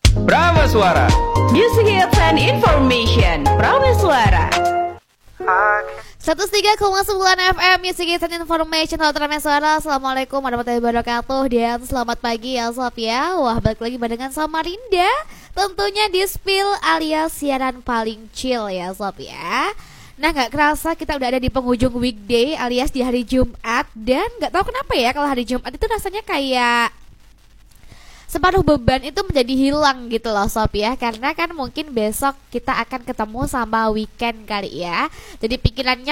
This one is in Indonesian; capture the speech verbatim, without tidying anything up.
Prameswara. Music hits and information. Prameswara. seratus tiga koma sembilan F M Music Hits and Information. Halo Prameswara. Assalamualaikum warahmatullahi wabarakatuh. Dan selamat pagi ya Sob ya. Wah, balik lagi barengan sama Rinda. Tentunya di Spill alias siaran paling chill ya Sob ya. Nah, gak kerasa kita udah ada di penghujung weekday alias di hari Jumat. Dan gak tahu kenapa ya kalau hari Jumat itu rasanya kayak separuh beban itu menjadi hilang gitu loh Sob ya. Karena kan mungkin besok kita akan ketemu sama weekend kali ya. Jadi pikirannya